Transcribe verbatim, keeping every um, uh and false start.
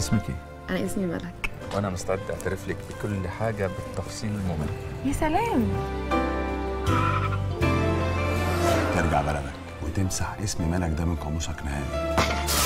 اسمك ايه؟ انا اسمي ملك. وانا مستعد اعترف لك بكل حاجه بالتفصيل الممل. يا سلام. ترجع بلدك وتمسح اسم ملك ده من قاموسك نهائي.